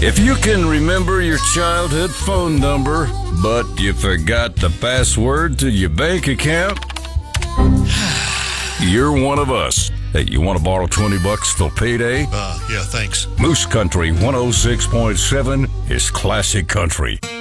If you can remember your childhood phone number, but you forgot the password to your bank account, you're one of us. Hey, you want to borrow $20 till payday? Yeah, thanks. Moose Country 106.7 is classic country.